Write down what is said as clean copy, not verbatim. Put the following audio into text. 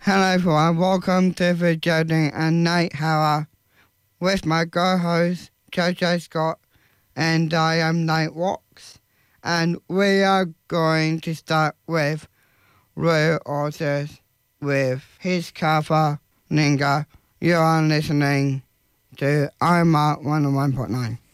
Hello everyone, welcome to the Joding and Nate Hour with my co-host JJ Scott, and I am Nate Watts, and we are going to start with Roy Otters with his cover Ninga. You are listening to IMAR 101.9.